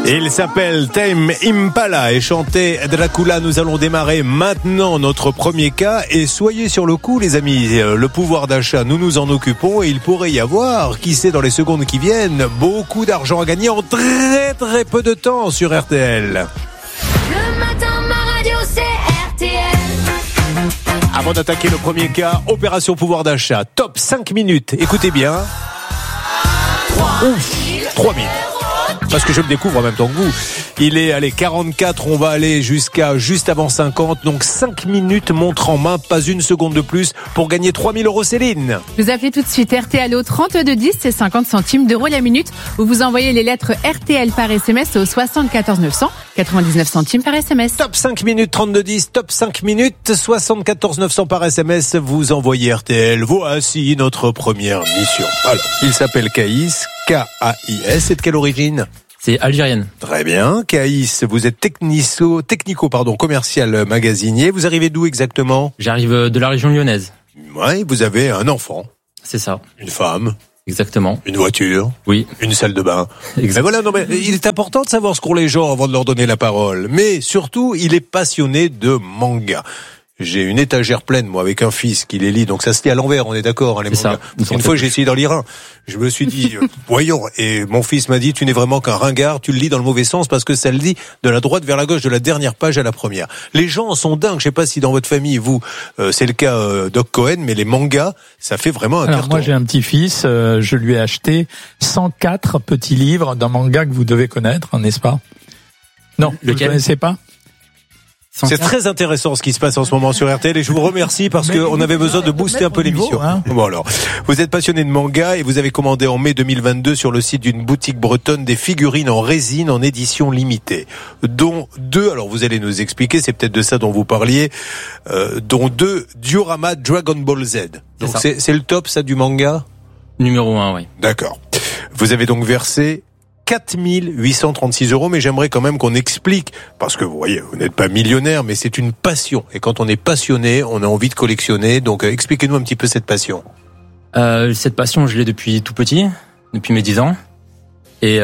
Il s'appelle Tame Impala et chanté Dracula. Nous allons démarrer maintenant notre premier cas et soyez sur le coup les amis, le pouvoir d'achat nous nous en occupons et il pourrait y avoir, qui sait dans les secondes qui viennent, beaucoup d'argent à gagner en très très peu de temps sur RTL. Le matin, ma radio c'est RTL. Avant d'attaquer le premier cas, opération pouvoir d'achat, top 5 minutes, écoutez bien. 3 000. Parce que je me découvre en même temps que vous. Il est 44, on va aller jusqu'à juste avant 50. Donc 5 minutes montre en main, pas une seconde de plus pour gagner 3 000 €, Céline. Vous appelez tout de suite RTL au 3210, c'est 50 centimes d'euros la minute. Ou vous envoyez les lettres RTL par SMS au 74 900, 99 centimes par SMS. Top 5 minutes 3210, top 5 minutes 74 900 par SMS. Vous envoyez RTL. Voici notre première mission. Alors, il s'appelle Caïs, K-A-I-S. C'est de quelle origine ? C'est algérienne. Très bien. Caïs, vous êtes commercial magasinier. Vous arrivez d'où exactement ? J'arrive de la région lyonnaise. Oui, vous avez un enfant. C'est ça. Une femme. Exactement. Une voiture. Oui. Une salle de bain. Exactement. Mais voilà, il est important de savoir ce qu'ont les gens avant de leur donner la parole. Mais surtout, il est passionné de manga. J'ai une étagère pleine, moi, avec un fils qui les lit. Donc ça se lit à l'envers, on est d'accord, hein, les mangas. Une fois, j'ai essayé d'en lire un. Je me suis dit, voyons. Et mon fils m'a dit, tu n'es vraiment qu'un ringard, tu le lis dans le mauvais sens parce que ça le lit de la droite vers la gauche, de la dernière page à la première. Les gens en sont dingues. Je sais pas si dans votre famille, vous, c'est le cas Doc Cohen, mais les mangas, ça fait vraiment un carton. Moi, j'ai un petit-fils, je lui ai acheté 104 petits livres d'un manga que vous devez connaître, n'est-ce pas? Non, vous ne connaissez pas? C'est très intéressant ce qui se passe en ce moment sur RTL et je vous remercie parce qu'on avait besoin de booster un peu l'émission. Hein. Bon alors, vous êtes passionné de manga et vous avez commandé en mai 2022 sur le site d'une boutique bretonne des figurines en résine en édition limitée, dont 2, alors vous allez nous expliquer, c'est peut-être de ça dont vous parliez, dont 2 Diorama Dragon Ball Z. Donc c'est le top ça du manga ? Numéro 1, oui. D'accord. Vous avez donc versé 4 836 €, mais j'aimerais quand même qu'on explique, parce que vous voyez, vous n'êtes pas millionnaire, mais c'est une passion. Et quand on est passionné, on a envie de collectionner. Donc expliquez-nous un petit peu cette passion. Cette passion, je l'ai depuis tout petit, depuis mes 10 ans. Et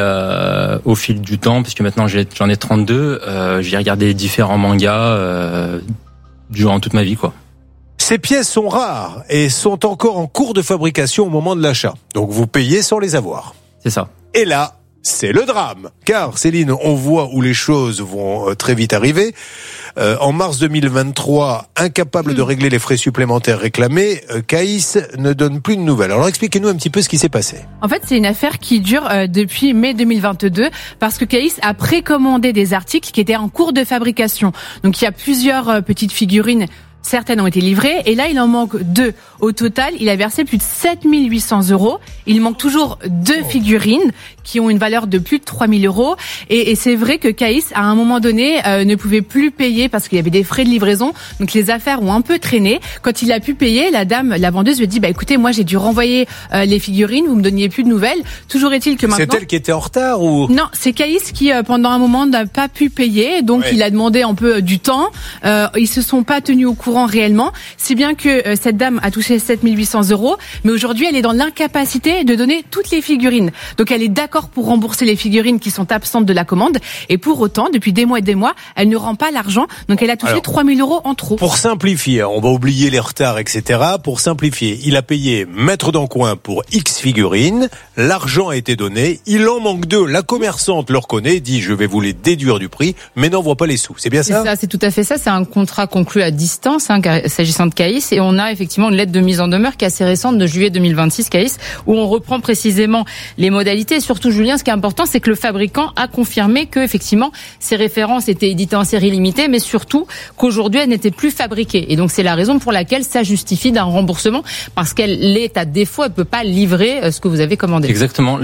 au fil du temps, puisque maintenant j'en ai 32, j'ai regardé différents mangas durant toute ma vie, quoi. Ces pièces sont rares et sont encore en cours de fabrication au moment de l'achat. Donc vous payez sans les avoir. C'est ça. Et là, c'est le drame. Car, Céline, on voit où les choses vont très vite arriver. En mars 2023, incapable de régler les frais supplémentaires réclamés, Caïs ne donne plus de nouvelles. Alors expliquez-nous un petit peu ce qui s'est passé. En fait, c'est une affaire qui dure depuis mai 2022 parce que Caïs a précommandé des articles qui étaient en cours de fabrication. Donc il y a plusieurs petites figurines. Certaines ont été livrées et là il en manque 2. Au total, il a versé plus de 7 800 €. Il manque toujours 2 figurines qui ont une valeur de plus de 3 000 €. Et c'est vrai que Caïs, à un moment donné, ne pouvait plus payer parce qu'il y avait des frais de livraison. Donc les affaires ont un peu traîné. Quand il a pu payer, la vendeuse lui a dit, écoutez, moi j'ai dû renvoyer les figurines, vous me donniez plus de nouvelles. Toujours est-il que maintenant... C'est elle qui était en retard ou... Non, c'est Caïs qui, pendant un moment, n'a pas pu payer. Donc il a demandé un peu du temps. Ils se sont pas tenus au courant réellement, si bien que cette dame a touché 7 800 €, mais aujourd'hui elle est dans l'incapacité de donner toutes les figurines. Donc elle est d'accord pour rembourser les figurines qui sont absentes de la commande, et pour autant, depuis des mois et des mois, elle ne rend pas l'argent, donc elle a touché 3 000 € en trop. Pour simplifier, on va oublier les retards, etc. Pour simplifier, il a payé maître d'encoin pour X figurines, l'argent a été donné, il en manque 2, la commerçante le reconnaît, dit je vais vous les déduire du prix, mais n'envoie pas les sous. C'est bien ça ? C'est ça, c'est tout à fait ça, c'est un contrat conclu à distance, s'agissant de Caïs, et on a effectivement une lettre de mise en demeure qui est assez récente de juillet 2026 Caïs, où on reprend précisément les modalités. Et surtout, Julien, ce qui est important, c'est que le fabricant a confirmé que effectivement ces références étaient éditées en série limitée, mais surtout qu'aujourd'hui elles n'étaient plus fabriquées. Et donc c'est la raison pour laquelle ça justifie d'un remboursement, parce qu'elle est à défaut, elle peut pas livrer ce que vous avez commandé. Exactement.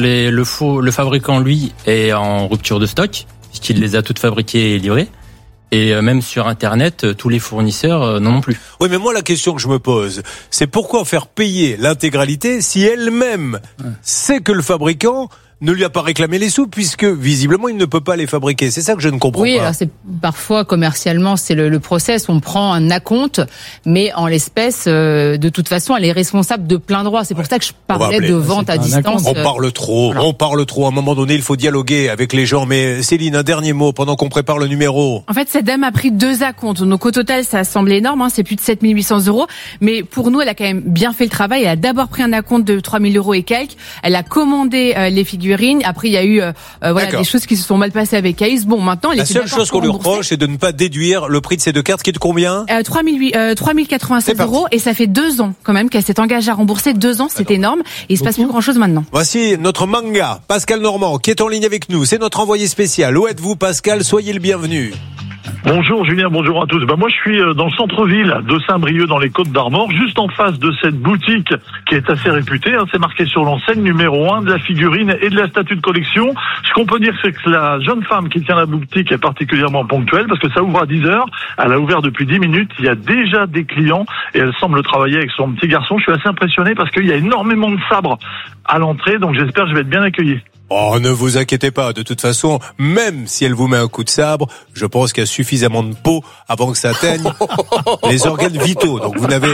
Le fabricant, lui, est en rupture de stock, puisqu'il les a toutes fabriquées et livrées. Et même sur Internet, tous les fournisseurs n'en ont plus. Oui, mais moi, la question que je me pose, c'est pourquoi faire payer l'intégralité si elle-même sait que le fabricant ne lui a pas réclamé les sous puisque visiblement il ne peut pas les fabriquer. C'est ça que je ne comprends pas. Oui, alors c'est parfois commercialement c'est le process, on prend un acompte, mais en l'espèce de toute façon elle est responsable de plein droit. C'est pour ça que je parlais de vente à distance. On parle trop. À un moment donné, il faut dialoguer avec les gens. Mais Céline, un dernier mot pendant qu'on prépare le numéro. En fait, cette dame a pris 2 acomptes. Donc au total, ça semble énorme. C'est plus de 7 800 €. Mais pour nous, elle a quand même bien fait le travail. Elle a d'abord pris un acompte de 3 000 € et quelques. Elle a commandé les figurines. Après, il y a eu des choses qui se sont mal passées avec Caïs. Bon, maintenant, la seule chose qu'on lui reproche, c'est de ne pas déduire le prix de ces 2 cartes qui est de combien 3 096 € et ça fait 2 ans quand même qu'elle s'est engagée à rembourser. 2 ans, c'est énorme. Et il se passe plus grand chose maintenant. Voici notre manga, Pascal Normand, qui est en ligne avec nous. C'est notre envoyé spécial. Où êtes-vous, Pascal? Soyez le bienvenu. Bonjour Julien, bonjour à tous. Moi je suis dans le centre-ville de Saint-Brieuc dans les Côtes-d'Armor, juste en face de cette boutique qui est assez réputée. C'est marqué sur l'enseigne numéro 1 de la figurine et de la statue de collection. Ce qu'on peut dire, c'est que la jeune femme qui tient la boutique est particulièrement ponctuelle parce que ça ouvre à 10h. Elle a ouvert depuis 10 minutes. Il y a déjà des clients et elle semble travailler avec son petit garçon. Je suis assez impressionné parce qu'il y a énormément de sabres à l'entrée, donc j'espère que je vais être bien accueilli. Oh, ne vous inquiétez pas. De toute façon, même si elle vous met un coup de sabre, je pense qu'il y a suffisamment de peau avant que ça atteigne les organes vitaux. Donc vous n'avez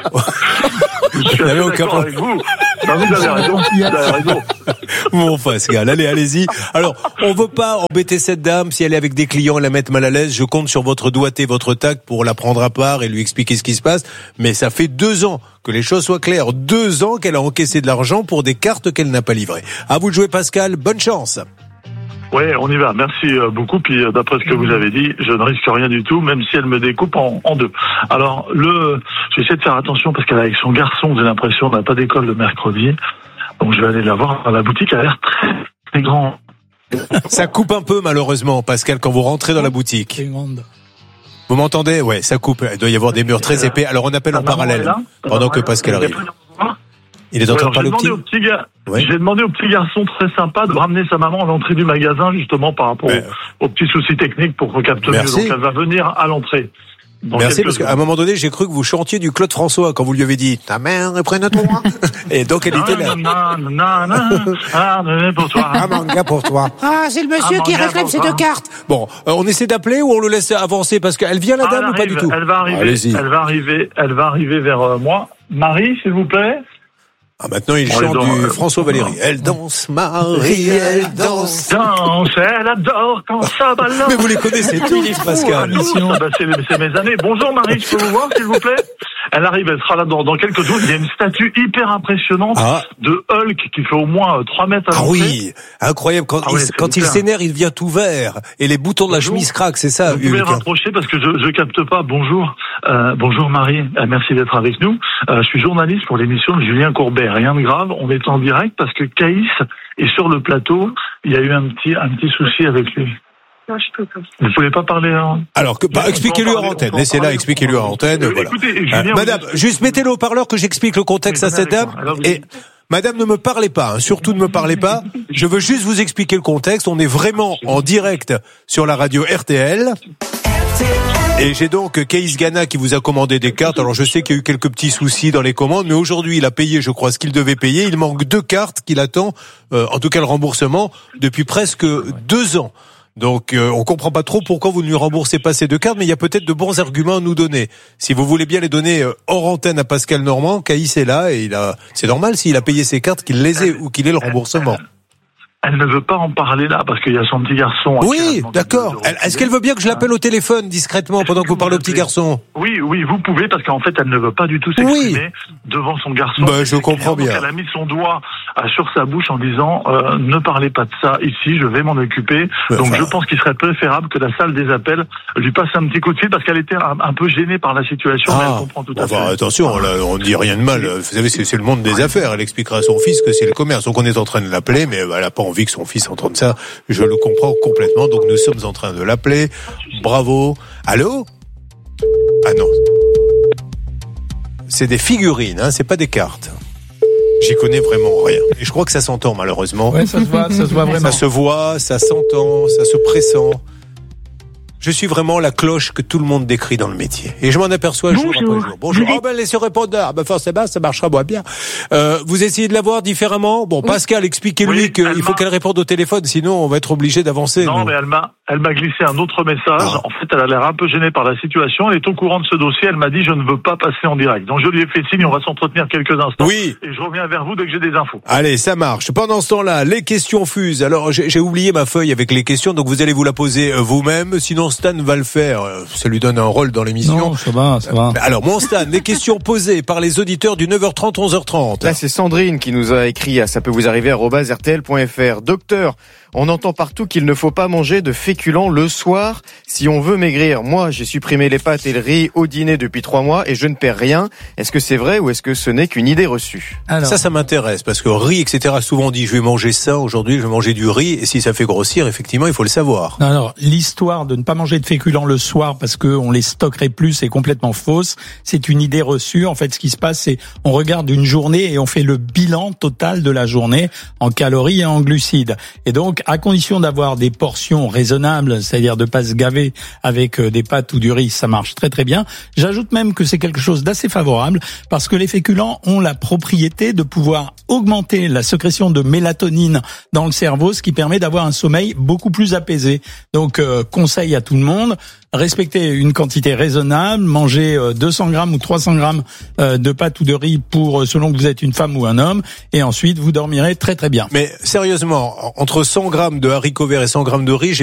aucun problème. Vous avez raison. Bon, Pascal, allez-y. Alors, on veut pas embêter cette dame. Si elle est avec des clients et la mettre mal à l'aise, je compte sur votre doigté, votre tact pour la prendre à part et lui expliquer ce qui se passe. Mais ça fait 2 ans que les choses soient claires. 2 ans qu'elle a encaissé de l'argent pour des cartes qu'elle n'a pas livrées. À vous de jouer, Pascal. Bonne chance. Ouais, on y va. Merci beaucoup. Puis d'après ce que vous avez dit, je ne risque rien du tout, même si elle me découpe en 2. Alors, j'essaie de faire attention parce qu'elle avec son garçon, j'ai l'impression, n'a pas d'école le mercredi. Donc je vais aller la voir dans la boutique. Elle a l'air très, très grande. Ça coupe un peu, malheureusement, Pascal, quand vous rentrez dans la boutique. Vous m'entendez? Ouais, ça coupe. Il doit y avoir des murs très épais. Alors on appelle en parallèle pendant que Pascal arrive. Il est en train de parler au petit. J'ai demandé au petit garçon très sympa de ramener sa maman à l'entrée du magasin, justement par rapport aux petits soucis techniques pour qu'on capte mieux. Donc elle va venir à l'entrée. Merci, parce qu'à un moment donné, j'ai cru que vous chantiez du Claude François quand vous lui avez dit « Ta mère est près de toi ». Et donc elle était là. Pour toi. Un manga pour toi. Ah, c'est le monsieur qui réclame ses 2 cartes. Bon, on essaie d'appeler ou on le laisse avancer parce qu'elle vient la dame ou pas du tout? Elle va arriver vers moi. Marie, s'il vous plaît. Ah, maintenant, il chante du François Valéry. Elle danse, Marie, elle danse. Elle adore quand ça balance. Mais vous les connaissez tous, Pascal. C'est mes années. Bonjour Marie, je peux vous voir, s'il vous plaît? Elle arrive, elle sera là dans quelques jours. Il y a une statue hyper impressionnante de Hulk qui fait au moins 3 mètres à l'entrée. Ah oui, incroyable. Quand il s'énerve, il devient tout vert. Et les boutons de la chemise craquent, c'est ça. Vous pouvez rapprocher parce que je capte pas. Bonjour. Bonjour Marie, merci d'être avec nous. Je suis journaliste pour l'émission de Julien Courbet. Rien de grave, on est en direct parce que Caïs est sur le plateau. Il y a eu un petit souci avec lui. Non, je peux pas. Vous pouvez pas parler Alors, expliquez-lui en antenne. Laissez-là, expliquez-lui en antenne. Voilà. Écoutez, Julien, Madame, juste mettez le haut-parleur que j'explique le contexte à cette dame. Et Madame, ne me parlez pas, surtout ne me parlez pas. Je veux juste vous expliquer le contexte. On est vraiment en direct sur la radio RTL. Et j'ai donc Caïs Gana qui vous a commandé des cartes. Alors je sais qu'il y a eu quelques petits soucis dans les commandes, mais aujourd'hui il a payé, je crois, ce qu'il devait payer. Il manque 2 cartes qu'il attend, en tout cas le remboursement, depuis presque 2 ans. Donc on comprend pas trop pourquoi vous ne lui remboursez pas ces 2 cartes, mais il y a peut-être de bons arguments à nous donner. Si vous voulez bien les donner hors antenne à Pascal Normand, Caïs est là et c'est normal s'il a payé ses cartes qu'il les ait ou qu'il ait le remboursement. Elle ne veut pas en parler là parce qu'il y a son petit garçon. Oui, d'accord. Est-ce qu'elle veut bien que je l'appelle au téléphone discrètement pendant que vous parlez au petit garçon? Oui, vous pouvez parce qu'en fait elle ne veut pas du tout s'exprimer devant son garçon. Je comprends bien. Elle a mis son doigt sur sa bouche en disant ne parlez pas de ça ici, je vais m'en occuper. Donc je pense qu'il serait préférable que la salle des appels lui passe un petit coup de fil parce qu'elle était un peu gênée par la situation. Mais elle comprend tout à fait. Attention, là, on ne dit rien de mal. Vous savez, c'est le monde des affaires. Elle expliquera à son fils que c'est le commerce. Donc on est en train de l'appeler, mais elle n'a pas envie que son fils entende ça. Je le comprends complètement. Donc nous sommes en train de l'appeler. Bravo. Allô? Ah non. C'est des figurines, c'est pas des cartes. J'y connais vraiment rien. Et je crois que ça s'entend malheureusement. Ouais, ça se voit vraiment. Ça se voit, ça s'entend, ça se pressent. je suis vraiment la cloche que tout le monde décrit dans le métier. Et je m'en aperçois jour après jour. Bonjour. Oh ben, laissez répondeur. Ben, forcément, ça marchera moins bien. Vous essayez de la voir différemment? Bon, Pascal, expliquez-lui qu'il faut qu'elle réponde au téléphone, sinon on va être obligé d'avancer. Non, mais elle m'a glissé un autre message. En fait, elle a l'air un peu gênée par la situation. Elle est au courant de ce dossier. Elle m'a dit, je ne veux pas passer en direct. Donc, je lui ai fait signe. On va s'entretenir quelques instants. Oui. Et je reviens vers vous dès que j'ai des infos. Allez, ça marche. Pendant ce temps-là, les questions fusent. Alors, j'ai oublié ma feuille avec les questions, donc vous allez vous la poser vous-même. Sinon, Stan va le faire. Ça lui donne un rôle dans l'émission. Non, ça va. Alors, mon Stan, les questions posées par les auditeurs du 9h30, 11h30. Là, c'est Sandrine qui nous a écrit à ça peut vous arriver @rtl.fr. Docteur, on entend partout qu'il ne faut pas manger de féculents le soir si on veut maigrir. Moi, j'ai supprimé les pâtes et le riz au dîner depuis 3 mois et je ne perds rien. Est-ce que c'est vrai ou est-ce que ce n'est qu'une idée reçue? Alors, ça m'intéresse parce que riz, etc. Souvent on dit je vais manger ça aujourd'hui, je vais manger du riz et si ça fait grossir, effectivement, il faut le savoir. alors, l'histoire de ne pas manger de féculents le soir parce que on les stockerait plus est complètement fausse. C'est une idée reçue. En fait, ce qui se passe, c'est on regarde une journée et on fait le bilan total de la journée en calories et en glucides. Et donc, à condition d'avoir des portions raisonnables, c'est-à-dire de pas se gaver avec des pâtes ou du riz, ça marche très très bien. J'ajoute même que c'est quelque chose d'assez favorable parce que les féculents ont la propriété de pouvoir augmenter la sécrétion de mélatonine dans le cerveau, ce qui permet d'avoir un sommeil beaucoup plus apaisé. Donc, conseil à tout le monde, respectez une quantité raisonnable, mangez 200 grammes ou 300 grammes de pâtes ou de riz pour selon que vous êtes une femme ou un homme, et ensuite vous dormirez très très bien. Mais sérieusement, entre 100 grammes de haricots verts et 100 grammes de riz, j'ai